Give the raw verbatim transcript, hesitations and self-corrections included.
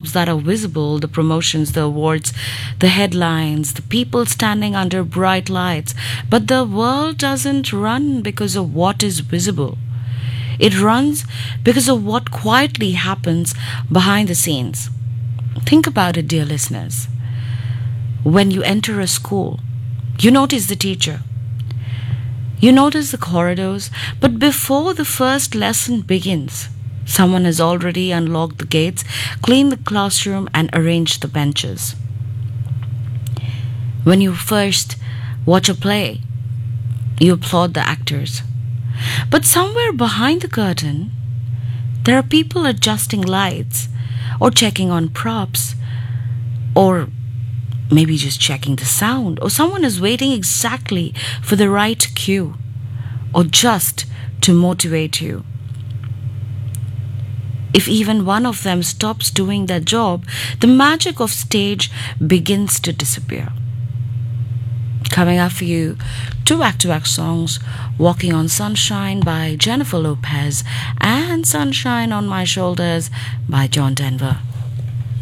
jobs that are visible, the promotions, the awards, the headlines, the people standing under bright lights. But the world doesn't run because of what is visible. It runs because of what quietly happens behind the scenes. Think about it, dear listeners. When you enter a school, you notice the teacher. You notice the corridors, but before the first lesson begins, someone has already unlocked the gates, cleaned the classroom, and arranged the benches. When you first watch a play, you applaud the actors. But somewhere behind the curtain, there are people adjusting lights, or checking on props, or maybe just checking the sound, or someone is waiting exactly for the right cue, or just to motivate you. If even one of them stops doing their job, the magic of stage begins to disappear. Coming up for you, two back-to-back songs, Walking on Sunshine by Jennifer Lopez and Sunshine on My Shoulders by John Denver.